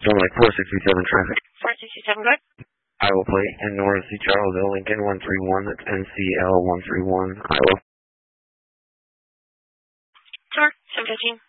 like 4637 traffic. 4637, go ahead. Iowa plate in North C. Charles L. Lincoln 131. That's NCL 131, Iowa. Sir, 715.